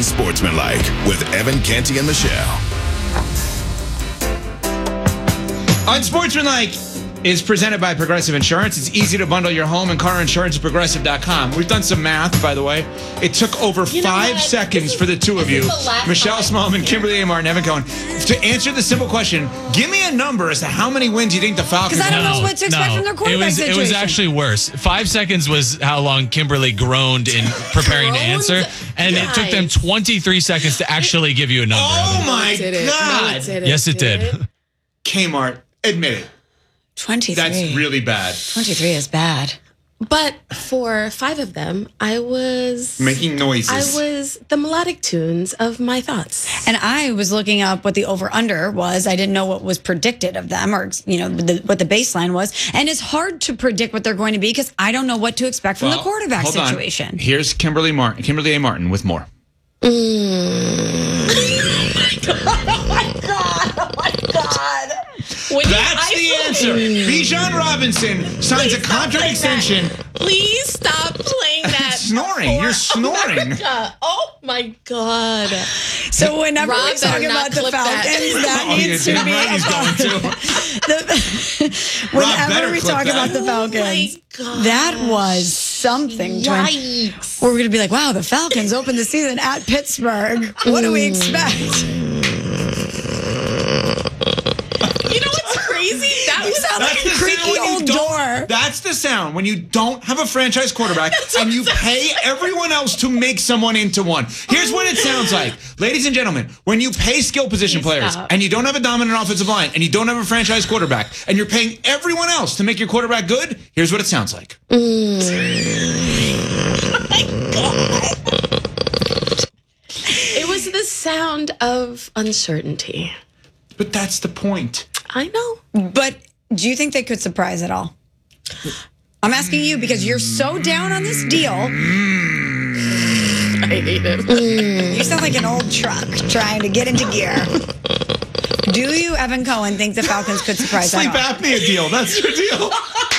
Unsportsmanlike with Evan Canty and Michelle. Unsportsmanlike is presented by Progressive Insurance. It's easy to bundle your home and car insurance at Progressive.com. We've done some math, by the way. It took over 5 seconds for the two of you, Michelle Smallman, Kimberly A. Martin, Evan Cohen, to answer the simple question. Give me a number as to how many wins you think the Falcons Because I don't have. know what to expect from their quarterback situation. It was actually worse. 5 seconds was how long Kimberly groaned in preparing to answer, and it took them 23 seconds to actually give you a number. Oh, my God. No, it didn't. Yes, it did. Kmart, admit it. 23. That's really bad. 23 is bad. But for 5 of them, I was Making noises. I was the melodic tunes of my thoughts. And I was looking up what the over-under was. I didn't know what was predicted of them or, what the baseline was. And it's hard to predict what they're going to be because I don't know what to expect from the quarterback hold on. situation. Here's Kimberly A. Martin with more. That's the answer. Bijan Robinson signs a contract extension. Please stop playing that. Snoring. You're snoring. Oh my God. So whenever Rob we talk better not about the clip that. Falcons, that Oh, needs to yeah, be right, he's going to. whenever better we clip talk that. about the Oh Falcons, my God. that was something. Yikes. We're going to be like, wow, the Falcons opened the season at Pittsburgh. What do we expect? You know what's crazy? That was sound like a the creaky sound when you old don't- door. That's the sound when you don't have a franchise quarterback and you pay everyone else to make someone into one. Here's what it sounds like. Ladies and gentlemen, when you pay skill position players stop. and you don't have a dominant offensive line and you don't have a franchise quarterback and you're paying everyone else to make your quarterback good, here's what it sounds like. It was the sound of uncertainty. But that's the point. I know. But do you think they could surprise at all? I'm asking you because you're so down on this deal. I hate it. You sound like an old truck trying to get into gear. Do you, Evan Cohen, think the Falcons could surprise Sleep at all? apnea deal. That's your deal.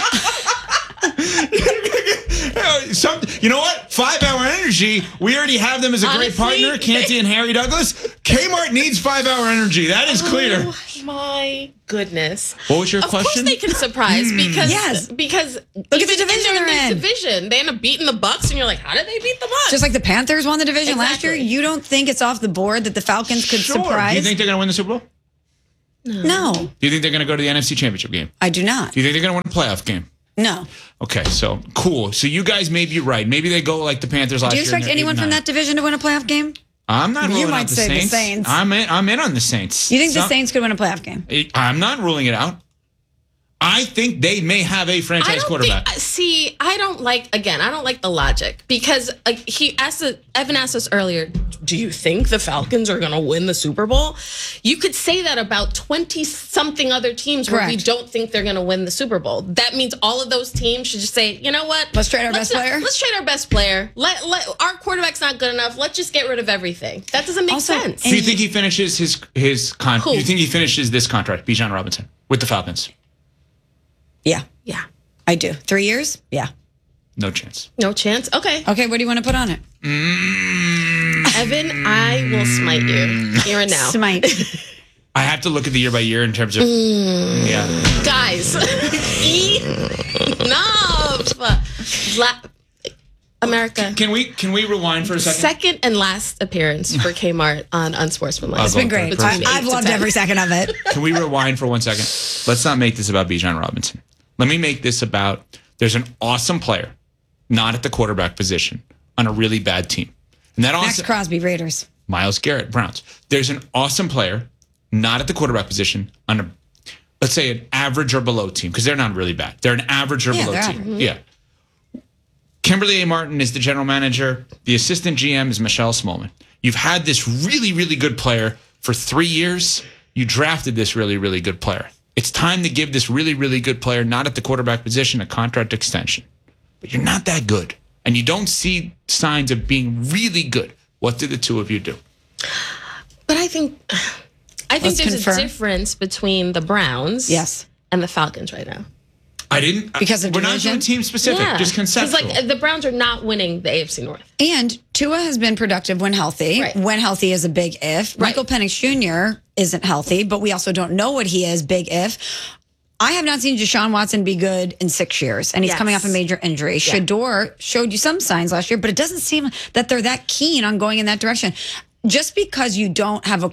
You know what? 5 Hour Energy. We already have them as a great Honestly, partner, Canty and Harry Douglas. Kmart needs 5 Hour Energy. That is clear. Oh my goodness. What was your Of question? course they can surprise because Yes. because Look at the even division in they're their in. division, they end up beating the Bucks, and you're like, how did they beat the Bucks? Just like the Panthers won the division last year, Exactly. you don't think it's off the board that the Falcons could Sure. surprise? Do you think they're going to win the Super Bowl? No, Do you think they're going to go to the NFC Championship game? I do not. Do you think they're going to win a playoff game? No. Okay, so cool. So you guys may be right. Maybe they go like the Panthers last Do you year. expect and they're anyone from 8-9. that division to win a playoff game? I'm not You ruling might out the say the Saints. Saints. I'm in on the Saints. You think the So- Saints could win a playoff game? I'm not ruling it out. I think they may have a franchise quarterback. I don't like the logic because Evan asked us earlier, do you think the Falcons are going to win the Super Bowl? You could say that about 20-something other teams where we Correct. don't think they're going to win the Super Bowl. That means all of those teams should just say, you know what? Let's trade our best player? Let's trade our best player. Our quarterback's not good enough. Let's just get rid of everything. That doesn't make Also, sense. Do you think he finishes his contract? Who? You think he finishes this contract, Bijan Robinson, with the Falcons? Yeah, Yeah. I do. 3 years? Yeah. No chance. No chance? Okay. Okay, what do you want to put on it? Evan, I will smite you here and now. Smite. I have to look at the year by year in terms of yeah. Guys, enough. America. Can we rewind for a second? Second and last appearance for Kmart on Unsportsmanlike. It's been great. Between 8 I've to loved 10. every second of it. Can we rewind for 1 second? Let's not make this about Bijan Robinson. Let me make this about there's an awesome player, not at the quarterback position, on a really bad team. And that Max awesome Crosby, Raiders. Myles Garrett, Browns. There's an awesome player, not at the quarterback position, on a let's say an average or below team, because they're not really bad. They're an average or below they're team. average. Yeah. Kimberly A. Martin is the general manager. The assistant GM is Michelle Smallman. You've had this really, really good player for 3 years. You drafted this really, really good player. It's time to give this really, really good player, not at the quarterback position, a contract extension. But you're not that good. And you don't see signs of being really good. What did the two of you do? But I think Let's there's confirm. a difference between the Browns Yes. and the Falcons right now. I didn't. Because of we're not division? doing team specific, just conceptual. Because like the Browns are not winning the AFC North. And Tua has been productive when healthy. Right. When healthy is a big if. Right. Michael Penix Jr. isn't healthy, but we also don't know what he is, big if. I have not seen Deshaun Watson be good in 6 years, and he's Yes. coming off a major injury. Shador showed you some signs last year, but it doesn't seem that they're that keen on going in that direction. Just because you have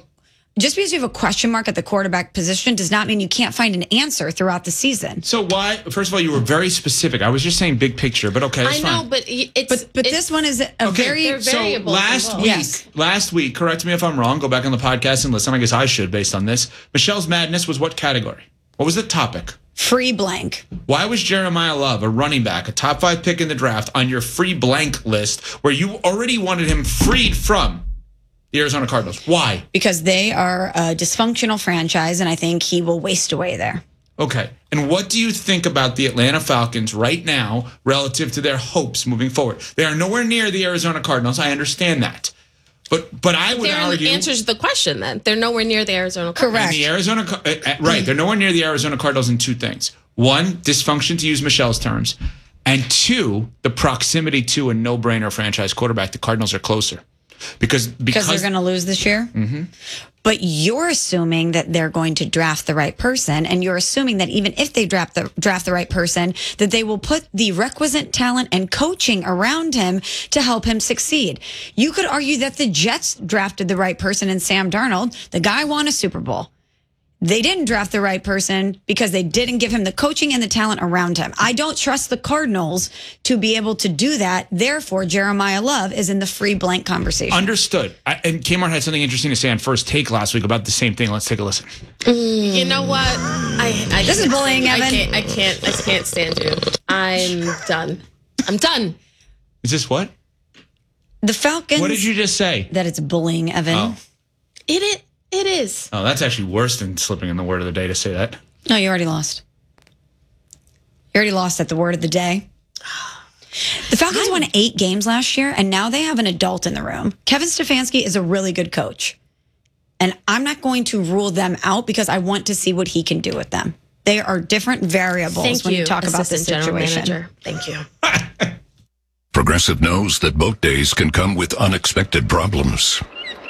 a question mark at the quarterback position does not mean you can't find an answer throughout the season. So why? First of all, you were very specific. I was just saying big picture, but okay, that's I know, fine. but it's But this one is a very They're variables last involved. week, Yes. last week, correct me if I'm wrong. Go back on the podcast and listen. I guess I should, based on this. Michelle's madness was what category? What was the topic? free blank. Why was Jeremiah Love, a running back, a top 5 pick in the draft, on your free blank list where you already wanted him freed from the Arizona Cardinals? Why? Because they are a dysfunctional franchise, and I think he will waste away there. Okay. And what do you think about the Atlanta Falcons right now relative to their hopes moving forward? They are nowhere near the Arizona Cardinals. I understand that. But I would argue answers the question then. They're nowhere near the Arizona Cardinals. Correct. And the Arizona, right? They're nowhere near the Arizona Cardinals in 2 things: 1, dysfunction, to use Michelle's terms, and 2, the proximity to a no-brainer franchise quarterback. The Cardinals are closer because they're going to lose this year. Mm-hmm. But you're assuming that they're going to draft the right person, and you're assuming that even if they draft the right person, that they will put the requisite talent and coaching around him to help him succeed. You could argue that the Jets drafted the right person in Sam Darnold. The guy won a Super Bowl. They didn't draft the right person because they didn't give him the coaching and the talent around him. I don't trust the Cardinals to be able to do that. Therefore, Jeremiah Love is in the free blank conversation. Understood. And Kmart had something interesting to say on First Take last week about the same thing. Let's take a listen. You know what? This is bullying, Evan. I can't stand you. I'm done. I'm done. Is this what? The Falcons. What did you just say? That it's bullying, Evan. Oh. It is. Oh, that's actually worse than slipping in the word of the day to say that. No, you already lost. You already lost at the word of the day. The Falcons won 8 games last year, and now they have an adult in the room. Kevin Stefanski is a really good coach. And I'm not going to rule them out because I want to see what he can do with them. They are different variables when you talk about this General situation. Manager. Thank you. Progressive knows that boat days can come with unexpected problems.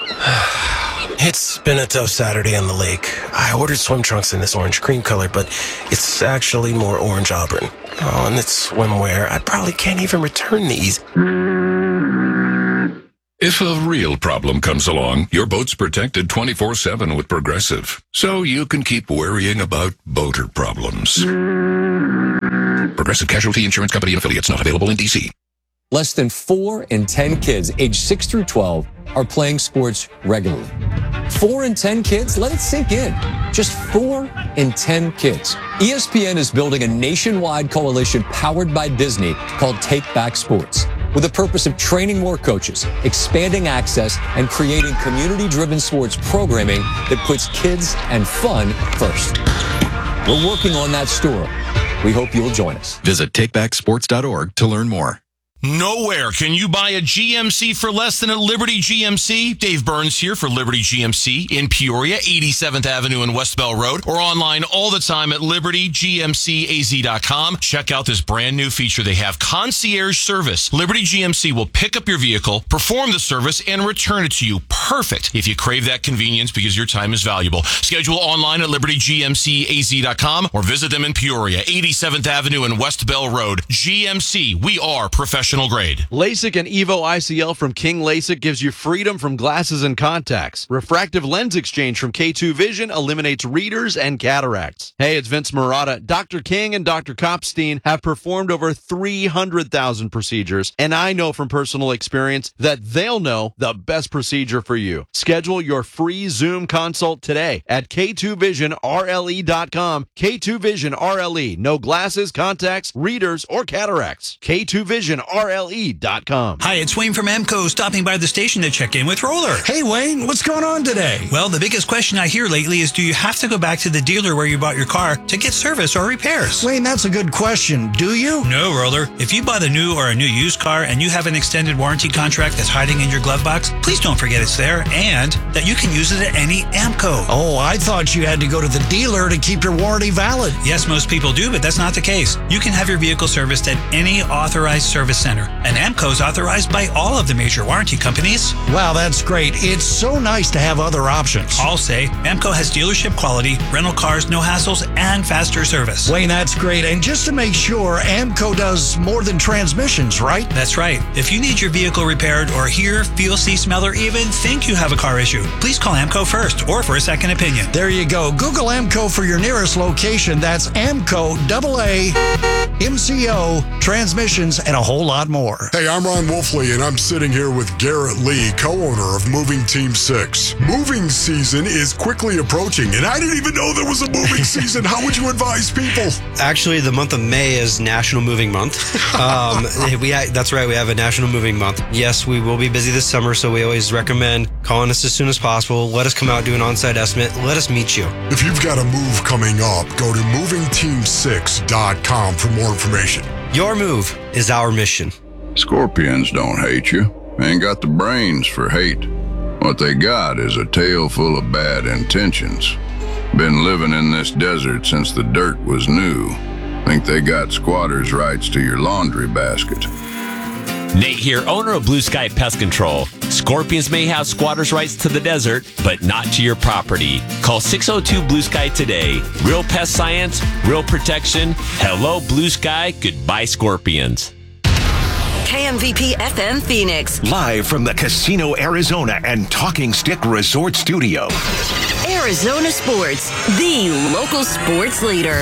It's been a tough Saturday on the lake. I ordered swim trunks in this orange cream color, but it's actually more orange auburn. Oh, and it's swimwear. I probably can't even return these. If a real problem comes along, your boat's protected 24/7 with Progressive, so you can keep worrying about boater problems. Progressive Casualty Insurance Company and affiliates, not available in D.C. Less than 4 in 10 kids aged 6 through 12 are playing sports regularly. 4 in 10 kids? Let it sink in. Just 4 in 10 kids. ESPN is building a nationwide coalition powered by Disney called Take Back Sports, with the purpose of training more coaches, expanding access, and creating community-driven sports programming that puts kids and fun first. We're working on that story. We hope you'll join us. Visit takebacksports.org to learn more. Nowhere can you buy a GMC for less than at Liberty GMC. Dave Burns here for Liberty GMC in Peoria, 87th Avenue and West Bell Road, or online all the time at libertygmcaz.com. Check out this brand new feature they have, concierge service. Liberty GMC will pick up your vehicle, perform the service, and return it to you. Perfect if you crave that convenience because your time is valuable. Schedule online at libertygmcaz.com or visit them in Peoria, 87th Avenue and West Bell Road. GMC, we are professional grade. LASIK and EVO ICL from King LASIK gives you freedom from glasses and contacts. Refractive lens exchange from K2 Vision eliminates readers and cataracts. Hey, it's Vince Marotta. Dr. King and Dr. Kopstein have performed over 300,000 procedures, and I know from personal experience that they'll know the best procedure for you. Schedule your free Zoom consult today at K2VisionRLE.com. K2 Vision RLE. No glasses, contacts, readers, or cataracts. K2 Vision RLE. AMCORLE.com. Hi, it's Wayne from AMCO stopping by the station to check in with Roller. Hey, Wayne, what's going on today? Well, the biggest question I hear lately is, do you have to go back to the dealer where you bought your car to get service or repairs? Wayne, that's a good question. Do you? No, Roller. If you bought a new or a new used car and you have an extended warranty contract that's hiding in your glove box, please don't forget it's there and that you can use it at any AMCO. Oh, I thought you had to go to the dealer to keep your warranty valid. Yes, most people do, but that's not the case. You can have your vehicle serviced at any authorized service center, and AMCO is authorized by all of the major warranty companies. Wow, that's great. It's so nice to have other options. I'll say AMCO has dealership quality, rental cars, no hassles, and faster service. Wayne, that's great. And just to make sure, AMCO does more than transmissions, right? That's right. If you need your vehicle repaired or hear, feel, see, smell, or even think you have a car issue, please call AMCO first or for a second opinion. There you go. Google AMCO for your nearest location. That's AMCO, AA, MCO, transmissions, and a whole lot more. Hey, I'm Ron Wolfley, and I'm sitting here with Garrett Lee, co-owner of Moving Team 6. Moving season is quickly approaching, and I didn't even know there was a moving season. How would you advise people? Actually, the month of May is National Moving Month. That's right, we have a National Moving Month. Yes, we will be busy this summer, so we always recommend calling us as soon as possible. Let us come out, do an on-site estimate. Let us meet you. If you've got a move coming up, go to movingteam6.com for more information. Your move is our mission. Scorpions don't hate you. Ain't got the brains for hate. What they got is a tail full of bad intentions. Been living in this desert since the dirt was new. Think they got squatters' rights to your laundry basket. Nate here, owner of Blue Sky Pest Control. Scorpions may have squatters' rights to the desert, but not to your property. Call 602 Blue Sky today. Real pest science, real protection. Hello, Blue Sky. Goodbye, Scorpions. KMVP FM Phoenix. Live from the Casino Arizona and Talking Stick Resort Studio. Arizona Sports, the local sports leader.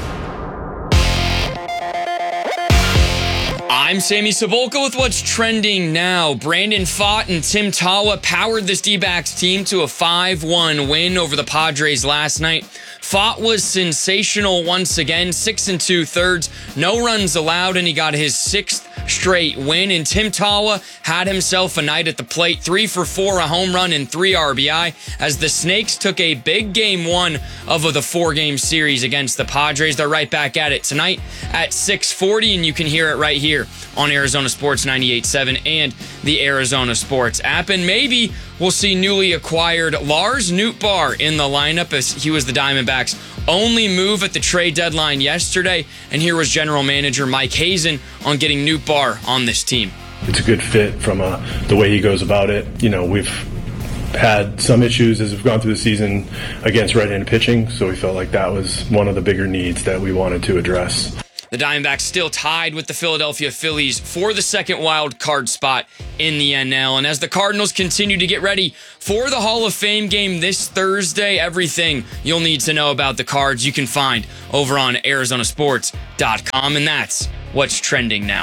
I'm Sammy Sabolka with what's trending now. Brandon Pfaadt and Tim Tawa powered this D-backs team to a 5-1 win over the Padres last night. Pfaadt was sensational once again, 6 2/3, no runs allowed, and he got his 6th straight win. And Tim Tawa had himself a night at the plate, 3 for 4, a home run and 3 RBI, as the Snakes took a big game 1 of the 4-game series against the Padres. They're right back at it tonight at 6:40, and you can hear it right here on Arizona Sports 98.7 and the Arizona Sports app. And maybe we'll see newly acquired Lars Nootbaar in the lineup, as he was the Diamondbacks' only move at the trade deadline yesterday. And here was general manager Mike Hazen on getting Nootbaar on this team. It's a good fit from the way he goes about it. You know, we've had some issues as we've gone through the season against right-handed pitching, so we felt like that was one of the bigger needs that we wanted to address. The Diamondbacks still tied with the Philadelphia Phillies for the second wild card spot in the NL. And as the Cardinals continue to get ready for the Hall of Fame game this Thursday, everything you'll need to know about the Cards you can find over on ArizonaSports.com. And that's what's trending now.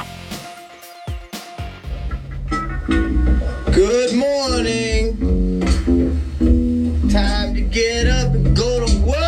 Good morning. Time to get up and go to work.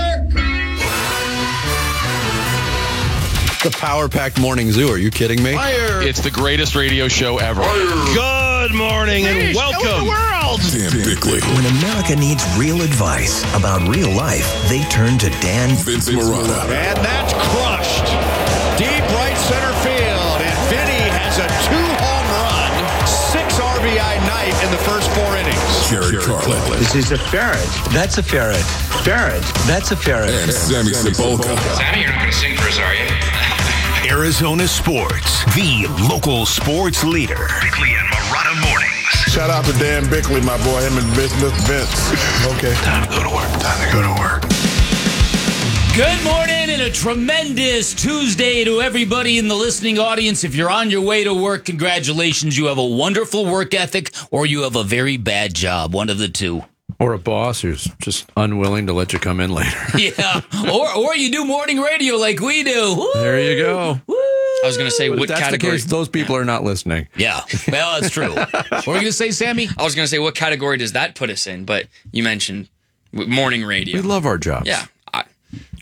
The Power Pack Morning Zoo. Are you kidding me? Fire. It's the greatest radio show ever. Fire. Good morning and welcome. The world. Dan Bickley. When America needs real advice about real life, they turn to Dan Vince Marotta. And that's crushed. Deep right center field. And Vinny has a 2-home run, 6 RBI night in the first 4 innings. Jared Carlin. This is a ferret. That's a ferret. Ferret. That's a ferret. And Sammy Sabolka. Sammy, you're not going to sing for us, are you? Arizona Sports, the local sports leader. Bickley and Marotta mornings. Shout out to Dan Bickley, my boy, him and Vince. Okay. Time to go to work. Time to go to work. Good morning and a tremendous Tuesday to everybody in the listening audience. If you're on your way to work, congratulations. You have a wonderful work ethic or you have a very bad job. One of the two. Or a boss who's just unwilling to let you come in later. Yeah. Or you do morning radio like we do. Woo! There you go. Woo! I was going to say, But what if that's category? the case, those people are not listening. Yeah. Well, that's true. What were you going to say, Sammy? I was going to say, what category does that put us in? But you mentioned morning radio. We love our jobs. Yeah.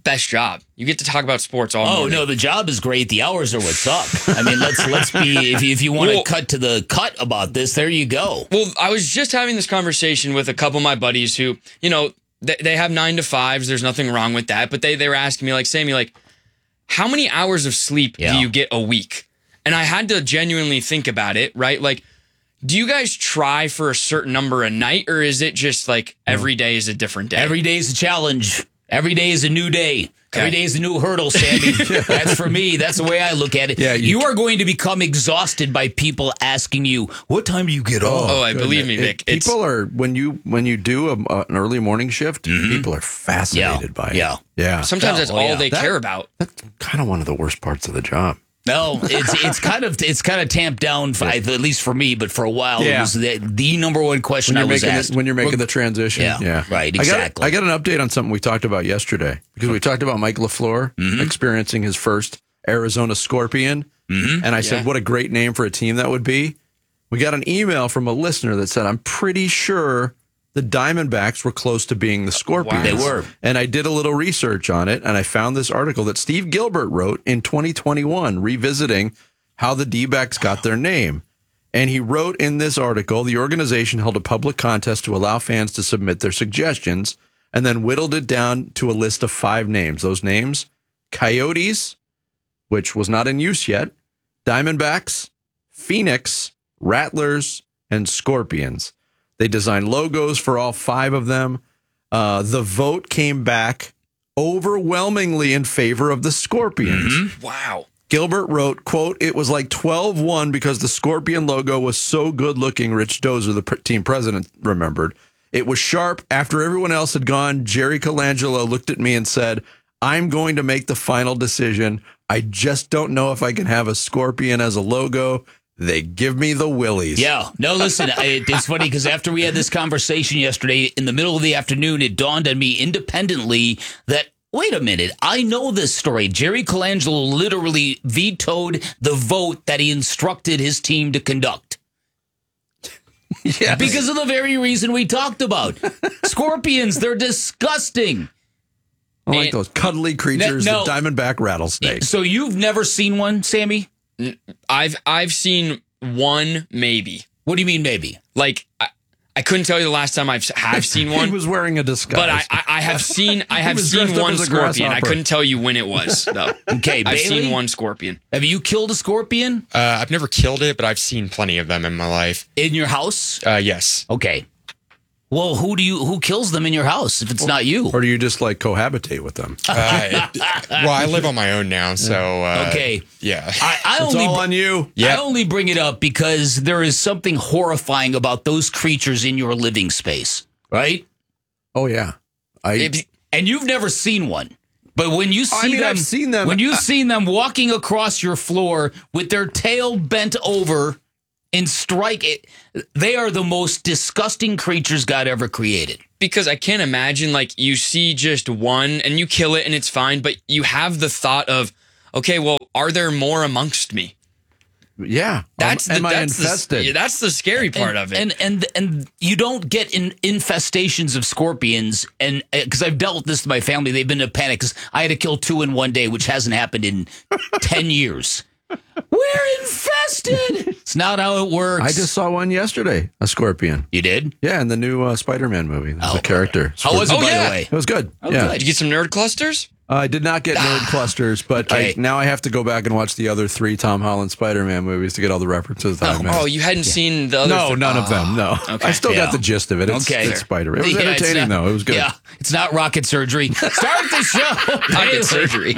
best job. You get to talk about sports all morning. Oh, no, the job is great. The hours are what suck. I mean, let's be, if you want to cut to the cut about this, there you go. Well, I was just having this conversation with a couple of my buddies who, you know, they have 9 to 5s. There's nothing wrong with that. But they were asking me, like, Sammy, like, how many hours of sleep do you get a week? And I had to genuinely think about it, right? Like, do you guys try for a certain number a night, or is it just like every day is a different day? Every day is a challenge. Every day is a new day. Okay. Every day is a new hurdle, Sammy. That's for me. That's the way I look at it. Yeah, you are going to become exhausted by people asking you, what time do you get off? Oh, I believe me, Vic. People are, when you do an early morning shift, people are fascinated by it. Yeah. Sometimes that's all they care about. That's kind of one of the worst parts of the job. No, it's kind of tamped down, at least for me. But for a while, it was the number one question I was asked when you're making the transition. Yeah, right, exactly. I got an update on something we talked about yesterday because we talked about Mike LaFleur experiencing his first Arizona Scorpion, and I said, what a great name for a team that would be. We got an email from a listener that said, I'm pretty sure the Diamondbacks were close to being the Scorpions. Wow. They were. And I did a little research on it, and I found this article that Steve Gilbert wrote in 2021, revisiting how the D-backs got their name. And he wrote in this article, the organization held a public contest to allow fans to submit their suggestions, and then whittled it down to a list of 5 names. Those names, Coyotes, which was not in use yet, Diamondbacks, Phoenix, Rattlers, and Scorpions. They designed logos for all 5 of them. The vote came back overwhelmingly in favor of the Scorpions. Wow. Gilbert wrote, quote, it was like 12-1 because the Scorpion logo was so good looking, Rich Dozer, the team president, remembered. It was sharp. After everyone else had gone, Jerry Colangelo looked at me and said, I'm going to make the final decision. I just don't know if I can have a Scorpion as a logo. They give me the willies. Yeah. No, listen, it's funny because after we had this conversation yesterday, in the middle of the afternoon, it dawned on me independently that, wait a minute, I know this story. Jerry Colangelo literally vetoed the vote that he instructed his team to conduct. Yes. Because of the very reason we talked about. Scorpions, they're disgusting. I like those cuddly creatures, the diamondback rattlesnake. So you've never seen one, Sammy? I've seen one, maybe. What do you mean, maybe? Like, I couldn't tell you the last time I've seen one. He was wearing a disguise. But I have seen one scorpion. I couldn't tell you when it was, though. Okay, I've Bailey? seen one scorpion. Have you killed a scorpion? I've never killed it, but I've seen plenty of them in my life. In your house? Yes. Okay. Well, who kills them in your house if it's not you? Or do you just like cohabitate with them? Well, I live on my own now, so okay. Yeah. It's all on you. I only bring it up because there is something horrifying about those creatures in your living space, right? Oh yeah. And you've never seen one. But when you see them, I've seen them. When you've seen them walking across your floor with their tail bent over and strike it, they are the most disgusting creatures God ever created. Because I can't imagine, like, you see just one and you kill it and it's fine, but you have the thought of, okay, well, are there more amongst me? Yeah. Am I infested? That's the scary part of it. And you don't get infestations of scorpions, and because I've dealt with this with my family, they've been in a panic because I had to kill 2 in one day, which hasn't happened in 10 years. We're infested. It's not how it works. I just saw one yesterday, a scorpion. You did? Yeah, in the new Spider-Man movie. There's a character. How was it, by the way? It was good. Oh, yeah. good. Did you get some nerd clusters? I did not get nerd clusters, but Okay. now I have to go back and watch the other 3 Tom Holland Spider-Man movies to get all the references that I missed. Oh, you hadn't seen the other? No, none of them. No. Okay. I still got the gist of it. It's Spider-Man. It was entertaining, though. It was good. Yeah, it's not rocket surgery. Start the show. Rocket surgery.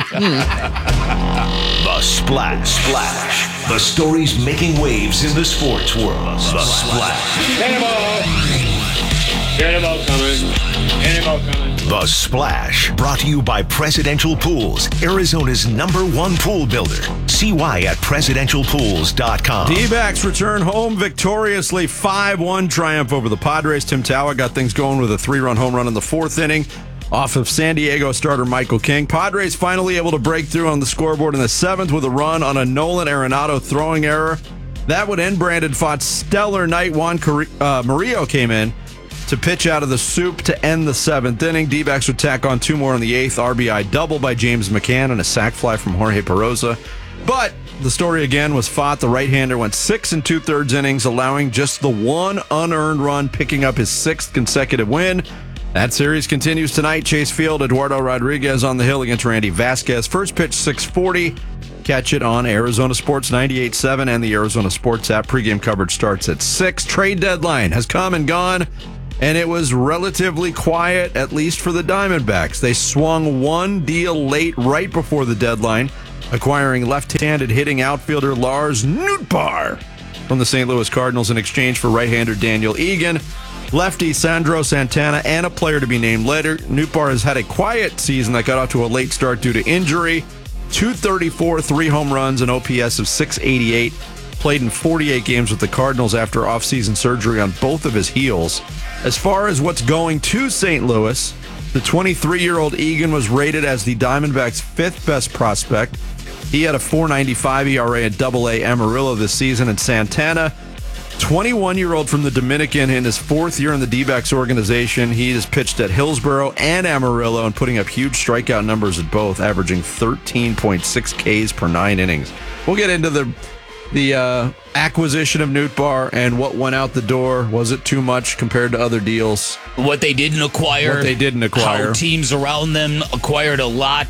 The Splash. The stories making waves in the sports world. The Splash. Cannonball coming. The Splash. Brought to you by Presidential Pools, Arizona's #1 pool builder. See why at presidentialpools.com. D-backs return home victoriously. 5-1 triumph over the Padres. Tim Tawa got things going with a 3-run home run in the 4th inning off of San Diego starter Michael King. Padres finally able to break through on the scoreboard in the 7th with a run on a Nolan Arenado throwing error. That would end Brandon Pfaadt's stellar night. Juan Murillo came in to pitch out of the soup to end the 7th inning. D-backs would tack on 2 more in the 8th. RBI double by James McCann and a sac fly from Jorge Peroza. But the story again was Pfaadt, the right-hander, went 6 2/3 innings, allowing just the 1 unearned run, picking up his 6th consecutive win. That series continues tonight. Chase Field, Eduardo Rodriguez on the hill against Randy Vasquez. First pitch, 6:40. Catch it on Arizona Sports 98.7 and the Arizona Sports app. Pregame coverage starts at 6. Trade deadline has come and gone, and it was relatively quiet, at least for the Diamondbacks. They swung one deal late right before the deadline, acquiring left-handed hitting outfielder Lars Nootbaar from the St. Louis Cardinals in exchange for right-hander Daniel Egan, lefty Sandro Santana, and a player to be named later. Nootbaar has had a quiet season that got off to a late start due to injury. .234, 3 home runs, an OPS of .688. Played in 48 games with the Cardinals after offseason surgery on both of his heels. As far as what's going to St. Louis, the 23-year-old Egan was rated as the Diamondbacks' 5th best prospect. He had a .495 ERA at AA Amarillo this season, and Santana, 21-year-old from the Dominican, in his 4th year in the D-backs organization. He has pitched at Hillsboro and Amarillo and putting up huge strikeout numbers at both, averaging 13.6 Ks per 9 innings. We'll get into the acquisition of Nootbaar and what went out the door. Was it too much compared to other deals? What they didn't acquire. How teams around them acquired a lot.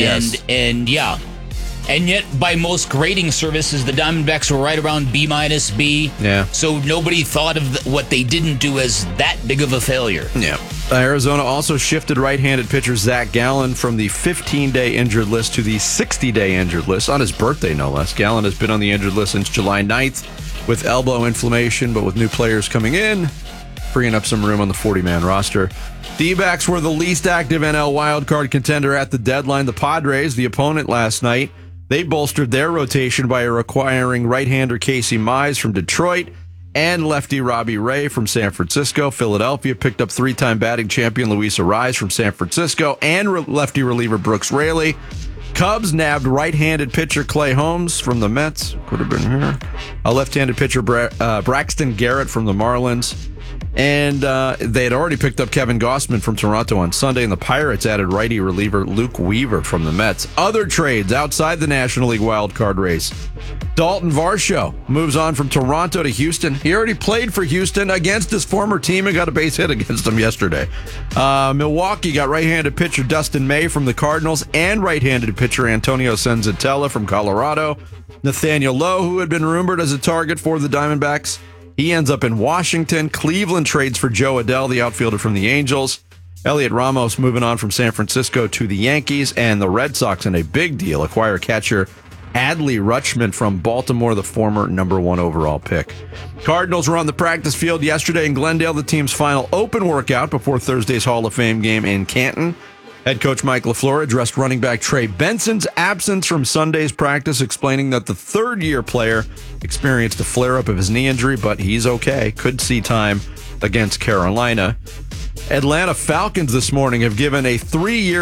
And yeah. And yet, by most grading services, the Diamondbacks were right around B-, B. Yeah. So nobody thought of what they didn't do as that big of a failure. Yeah. Arizona also shifted right-handed pitcher Zach Gallen from the 15-day injured list to the 60-day injured list, on his birthday, no less. Gallen has been on the injured list since July 9th with elbow inflammation, but with new players coming in, freeing up some room on the 40-man roster. D-backs were the least active NL wildcard contender at the deadline. The Padres, the opponent last night, they bolstered their rotation by acquiring right-hander Casey Mize from Detroit and lefty Robbie Ray from San Francisco. Philadelphia picked up 3-time batting champion Luis Arraez from San Francisco and lefty reliever Brooks Raley. Cubs nabbed right-handed pitcher Clay Holmes from the Mets. Could have been here. A left-handed pitcher Braxton Garrett from the Marlins. And they had already picked up Kevin Gausman from Toronto on Sunday, and the Pirates added righty reliever Luke Weaver from the Mets. Other trades outside the National League wildcard race. Dalton Varsho moves on from Toronto to Houston. He already played for Houston against his former team and got a base hit against them yesterday. Milwaukee got right-handed pitcher Dustin May from the Cardinals and right-handed pitcher Antonio Senzatella from Colorado. Nathaniel Lowe, who had been rumored as a target for the Diamondbacks, he ends up in Washington. Cleveland trades for Joe Adell, the outfielder from the Angels. Elliot Ramos moving on from San Francisco to the Yankees. And the Red Sox, in a big deal, acquire catcher Adley Rutschman from Baltimore, the former number 1 overall pick. Cardinals were on the practice field yesterday in Glendale, the team's final open workout before Thursday's Hall of Fame game in Canton. Head coach Mike LaFleur addressed running back Trey Benson's absence from Sunday's practice, explaining that the third-year player experienced a flare-up of his knee injury, but he's okay. Could see time against Carolina. Atlanta Falcons this morning have given a 3-year,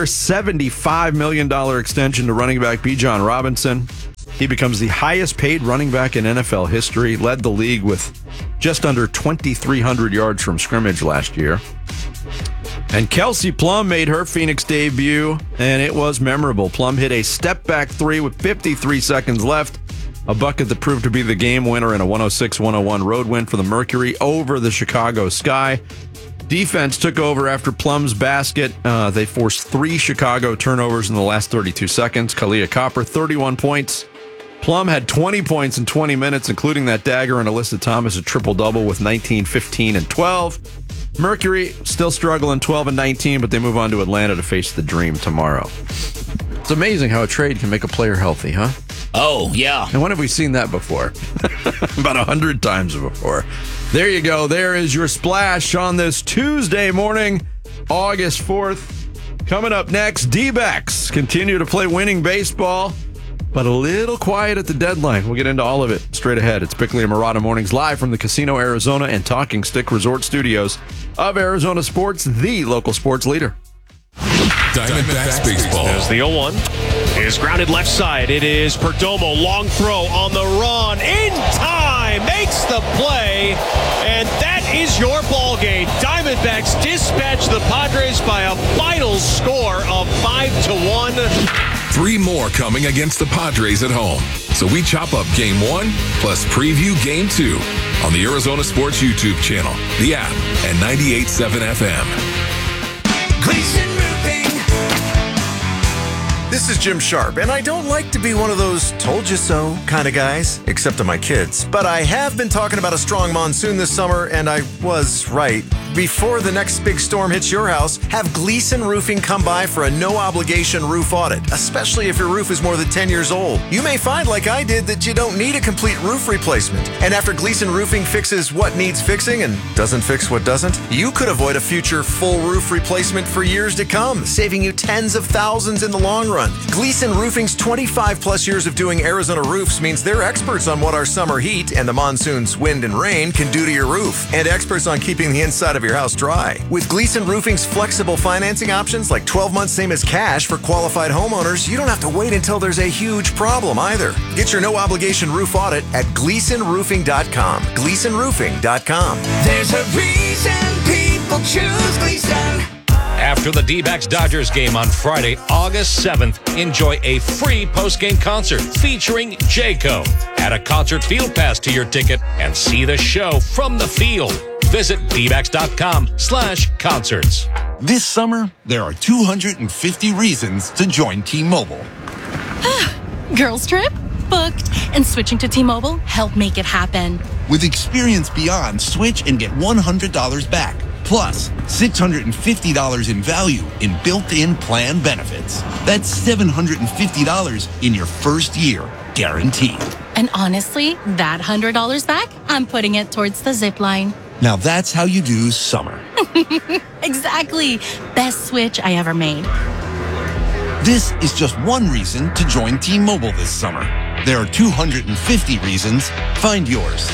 $75 million extension to running back Bijan Robinson. He becomes the highest-paid running back in NFL history, led the league with just under 2,300 yards from scrimmage last year. And Kelsey Plum made her Phoenix debut, and it was memorable. Plum hit a step-back 3 with 53 seconds left, a bucket that proved to be the game winner in a 106-101 road win for the Mercury over the Chicago Sky. Defense took over after Plum's basket. They forced 3 Chicago turnovers in the last 32 seconds. Kalia Copper, 31 points. Plum had 20 points in 20 minutes, including that dagger, and Alyssa Thomas a triple-double with 19, 15, and 12. Mercury still struggling 12 and 19, but they move on to Atlanta to face the Dream tomorrow. It's amazing how a trade can make a player healthy, huh? Oh, yeah. And when have we seen that before? About 100 times before. There you go. There is your splash on this Tuesday morning, August 4th. Coming up next, D-backs continue to play winning baseball, but a little quiet at the deadline. We'll get into all of it straight ahead. It's Bickley and Murata Mornings live from the Casino Arizona and Talking Stick Resort Studios of Arizona Sports, the local sports leader. Diamondbacks baseball. As the 0-1 is grounded left side. It is Perdomo. Long throw on the run. In time. Makes the play. And that is your ball game. Diamondbacks Diamondbacks dispatch the Padres by a final score of 5-1. 3 more coming against the Padres at home. So we chop up Game 1 plus preview Game 2 on the Arizona Sports YouTube channel, the app, and 98.7 FM. Gleason Roofing. This is Jim Sharp, and I don't like to be one of those told you so kind of guys, except to my kids. But I have been talking about a strong monsoon this summer, and I was right. Before the next big storm hits your house, have Gleason Roofing come by for a no-obligation roof audit, especially if your roof is more than 10 years old. You may find, like I did, that you don't need a complete roof replacement. And after Gleason Roofing fixes what needs fixing and doesn't fix what doesn't, you could avoid a future full roof replacement for years to come, saving you tens of thousands in the long run. Gleason Roofing's 25-plus years of doing Arizona roofs means they're experts on what our summer heat and the monsoon's wind and rain can do to your roof, and experts on keeping the inside of your house dry. With Gleason Roofing's flexible financing options like 12 months same as cash for qualified homeowners, you don't have to wait until there's a huge problem either. Get your no-obligation roof audit at GleasonRoofing.com. GleasonRoofing.com. There's a reason people choose Gleason. After the D-backs Dodgers game on Friday, August 7th, enjoy a free post-game concert featuring Jayco. Add a concert field pass to your ticket and see the show from the field. Visit dbacks.com/concerts. This summer, there are 250 reasons to join T-Mobile. Girls trip? Booked. And switching to T-Mobile helped make it happen. With Experience Beyond, switch and get $100 back. Plus, $650 in value in built-in plan benefits. That's $750 in your first year, guaranteed. And honestly, that $100 back, I'm putting it towards the zip line. Now that's how you do summer. Exactly. Best switch I ever made. This is just one reason to join T-Mobile this summer. There are 250 reasons. Find yours.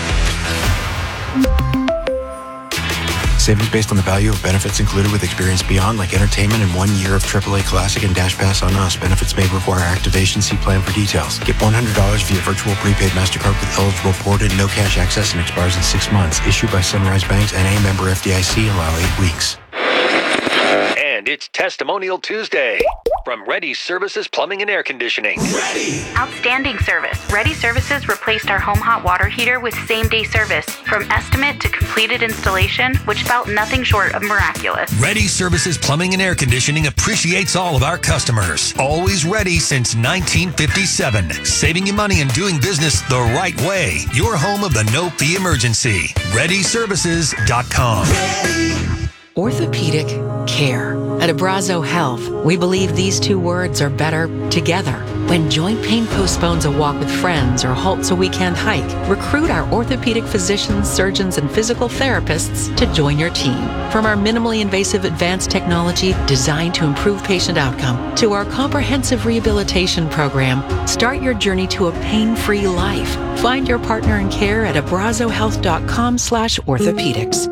Savings based on the value of benefits included with Experience Beyond, like entertainment and 1 year of AAA Classic and Dash Pass on us. Benefits may require activation. See plan for details. Get $100 via virtual prepaid MasterCard with eligible ported, no cash access, and expires in 6 months. Issued by Sunrise Banks, N.A. member FDIC. Allow 8 weeks. And it's Testimonial Tuesday from Ready Services Plumbing and Air Conditioning. Ready. Outstanding service. Ready Services replaced our home hot water heater with same-day service. From estimate to completed installation, which felt nothing short of miraculous. Ready Services Plumbing and Air Conditioning appreciates all of our customers. Always ready since 1957. Saving you money and doing business the right way. Your home of the no-fee emergency. ReadyServices.com. Orthopedic care. At Abrazo Health, we believe these two words are better together. When joint pain postpones a walk with friends or halts a weekend hike, recruit our orthopedic physicians, surgeons, and physical therapists to join your team. From our minimally invasive advanced technology designed to improve patient outcome to our comprehensive rehabilitation program, start your journey to a pain-free life. Find your partner in care at abrazohealth.com/orthopedics.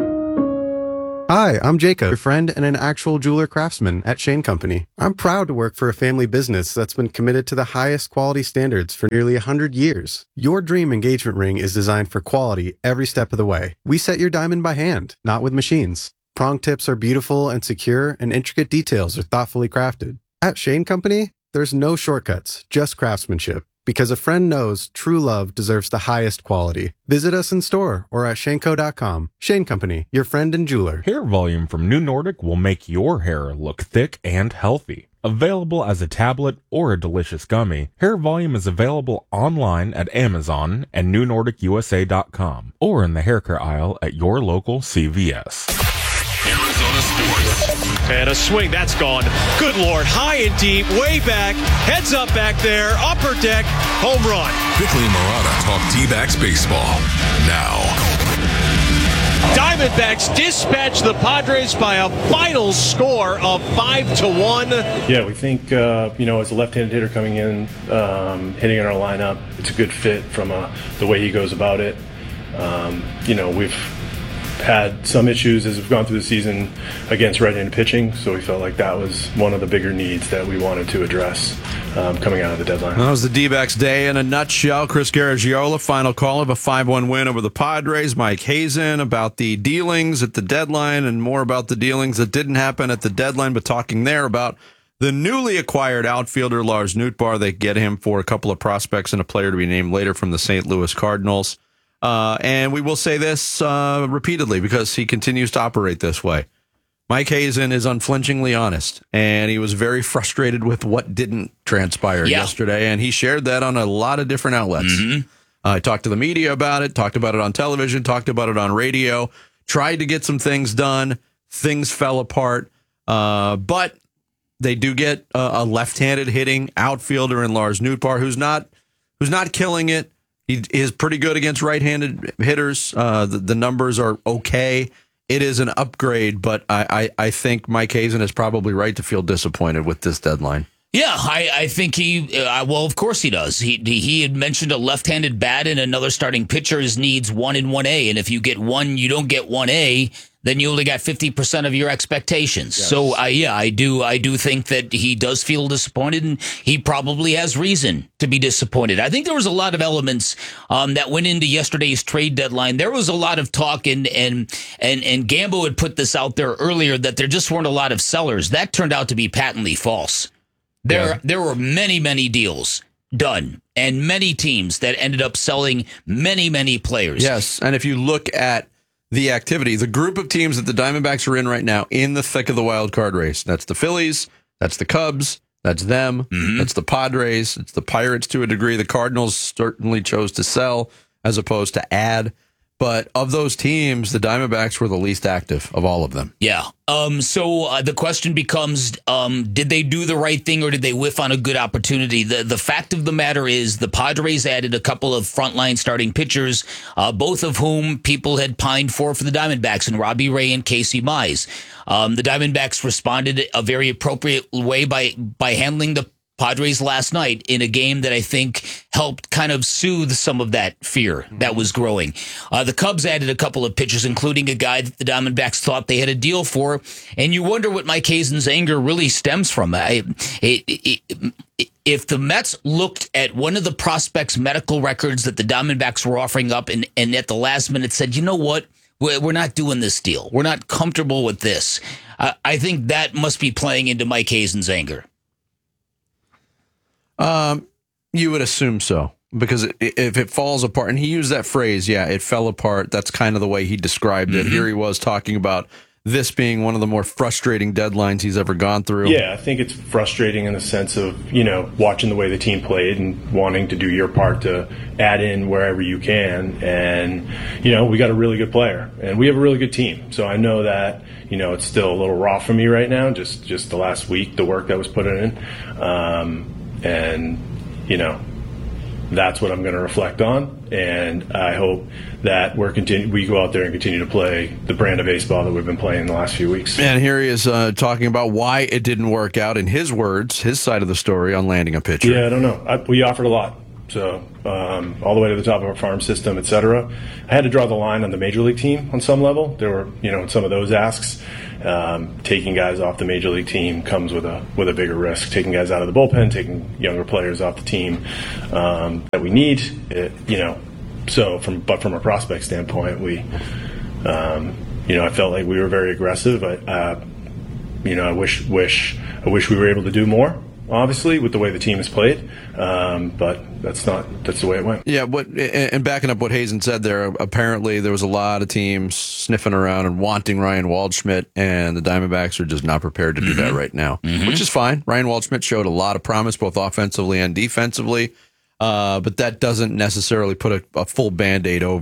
Hi, I'm Jacob, your friend and an actual jeweler craftsman at Shane Company. I'm proud to work for a family business that's been committed to the highest quality standards for nearly 100 years. Your dream engagement ring is designed for quality every step of the way. We set your diamond by hand, not with machines. Prong tips are beautiful and secure, and intricate details are thoughtfully crafted. At Shane Company, there's no shortcuts, just craftsmanship. Because a friend knows true love deserves the highest quality. Visit us in store or at shaneco.com. Shane Company, your friend and jeweler. Hair Volume from New Nordic will make your hair look thick and healthy. Available as a tablet or a delicious gummy, Hair Volume is available online at Amazon and NewNordicUSA.com or in the hair care aisle at your local CVS. Arizona Sports. And a swing, that's gone. Good Lord, high and deep, way back, heads up back there, upper deck, home run. Bickley and Murata talk D-backs baseball now. Diamondbacks dispatch the Padres by a final score of 5-1. Yeah, we think, as a left-handed hitter coming in, hitting in our lineup, it's a good fit from the way he goes about it. We've had some issues as we've gone through the season against right-handed pitching, so we felt like that was one of the bigger needs that we wanted to address coming out of the deadline. That was the D-backs day in a nutshell. Chris Garagiola, final call of a 5-1 win over the Padres. Mike Hazen about the dealings at the deadline and more about the dealings that didn't happen at the deadline, but talking there about the newly acquired outfielder Lars Nootbaar. They get him for a couple of prospects and a player to be named later from the St. Louis Cardinals. And we will say this repeatedly because he continues to operate this way. Mike Hazen is unflinchingly honest, and he was very frustrated with what didn't transpire yesterday, and he shared that on a lot of different outlets. I talked to the media about it, talked about it on television, talked about it on radio, tried to get some things done. Things fell apart, but they do get a left-handed hitting outfielder in Lars Nootbaar, who's not killing it. He is pretty good against right-handed hitters. The numbers are okay. It is an upgrade, but I think Mike Hazen is probably right to feel disappointed with this deadline. Yeah, I think well, of course he does. He had mentioned a left-handed bat and another starting pitcher needs 1 and 1A. And if you get 1, you don't get 1A, then you only got 50% of your expectations. Yes. So, I do think that he does feel disappointed, and he probably has reason to be disappointed. I think there was a lot of elements that went into yesterday's trade deadline. There was a lot of talk, and Gambo had put this out there earlier, that there just weren't a lot of sellers. That turned out to be patently false. There were many deals done, and many teams that ended up selling many players. Yes, and if you look at the activity, the group of teams that the Diamondbacks are in right now in the thick of the wild card race, that's the Phillies, that's the Cubs, that's them, that's the Padres, it's the Pirates to a degree. The Cardinals certainly chose to sell as opposed to add. But of those teams, the Diamondbacks were the least active of all of them. Yeah. So the question becomes, did they do the right thing or did they whiff on a good opportunity? The fact of the matter is the Padres added a couple of frontline starting pitchers, both of whom people had pined for the Diamondbacks, and Robbie Ray and Casey Mize. The Diamondbacks responded a very appropriate way by handling the Padres last night in a game that I think helped kind of soothe some of that fear that was growing. The Cubs added a couple of pitchers, including a guy that the Diamondbacks thought they had a deal for, and you wonder what Mike Hazen's anger really stems from. If the Mets looked at one of the prospects' medical records that the Diamondbacks were offering up and at the last minute said, you know what, we're not doing this deal, we're not comfortable with this, I think that must be playing into Mike Hazen's anger. You would assume so, because if it falls apart, and he used that phrase, it fell apart. That's kind of the way he described it. Here he was talking about this being one of the more frustrating deadlines he's ever gone through. Yeah, I think it's frustrating in the sense of, watching the way the team played and wanting to do your part to add in wherever you can. And, we got a really good player and we have a really good team. So I know that, it's still a little raw for me right now, just the last week, the work that was put in. And, that's what I'm going to reflect on. And I hope that we go out there and continue to play the brand of baseball that we've been playing in the last few weeks. And here he is talking about why it didn't work out, in his words, his side of the story on landing a pitcher. Yeah, I don't know. We offered a lot. So all the way to the top of our farm system, et cetera. I had to draw the line on the major league team on some level. There were, some of those asks. Taking guys off the major league team comes with a bigger risk. Taking guys out of the bullpen, taking younger players off the team that we need. So from a prospect standpoint, we, I felt like we were very aggressive. I wish we were able to do more, obviously, with the way the team has played. But that's the way it went. Yeah, and backing up what Hazen said there, apparently there was a lot of teams sniffing around and wanting Ryan Waldschmidt, and the Diamondbacks are just not prepared to do that right now, which is fine. Ryan Waldschmidt showed a lot of promise, both offensively and defensively, but that doesn't necessarily put a full Band-Aid over